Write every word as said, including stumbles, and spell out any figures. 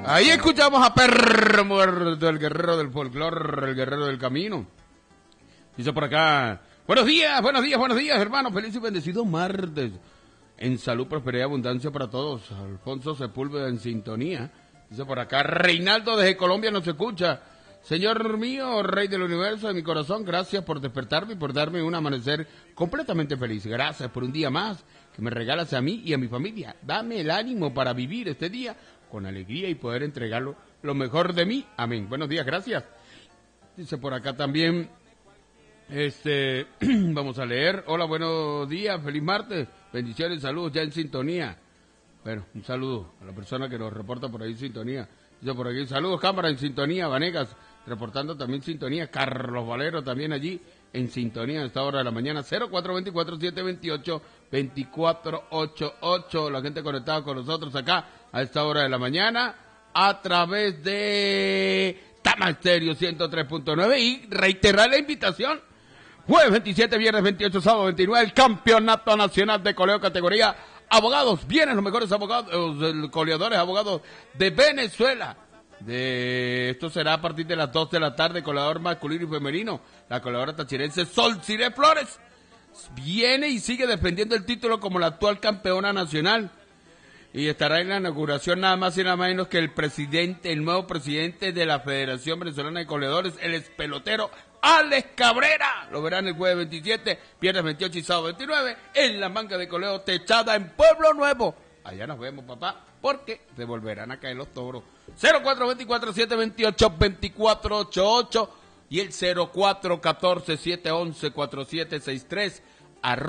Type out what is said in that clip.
Ahí escuchamos a Perro Muerto, el guerrero del folclore, el guerrero del camino. Dice por acá, buenos días, buenos días, buenos días, hermanos, feliz y bendecido martes. En salud, prosperidad y abundancia para todos. Alfonso Sepúlveda en sintonía. Dice por acá, Reinaldo desde Colombia nos escucha. Señor mío, Rey del Universo de mi corazón, gracias por despertarme y por darme un amanecer completamente feliz. Gracias por un día más que me regalas a mí y a mi familia. Dame el ánimo para vivir este día con alegría y poder entregarlo lo mejor de mí. Amén. Buenos días, gracias. Dice por acá también, este, vamos a leer. Hola, buenos días, feliz martes. Bendiciones, saludos, ya en sintonía. Bueno, un saludo a la persona que nos reporta por ahí en sintonía. Dice por aquí, saludos, cámara en sintonía, Vanegas, reportando también sintonía. Carlos Valero también allí en sintonía a esta hora de la mañana. Cero cuatro dos cuatro, siete dos ocho, dos cuatro ocho ocho. La gente conectada con nosotros acá a esta hora de la mañana a través de Tama Estéreo ciento tres punto nueve y reiterar la invitación. Jueves veintisiete, viernes veintiocho, sábado veintinueve, el Campeonato Nacional de Coleo categoría abogados. Vienen los mejores abogados, los coleadores abogados de Venezuela. De esto será a partir de las dos de la tarde, coleador masculino y femenino. La coleadora tachirense Sol Cire Flores viene y sigue defendiendo el título como la actual campeona nacional. Y estará en la inauguración nada más y nada menos que el presidente, el nuevo presidente de la Federación Venezolana de Coleadores, el expelotero Alex Cabrera. Lo verán el jueves veintisiete, viernes veintiocho y sábado veintinueve en la manga de coleo techada en Pueblo Nuevo. Allá nos vemos, papá, porque se volverán a caer los toros. cero cuatro dos cuatro, siete dos ocho, dos cuatro ocho ocho y el cero cuatro uno cuatro, siete uno uno, cuatro siete seis tres.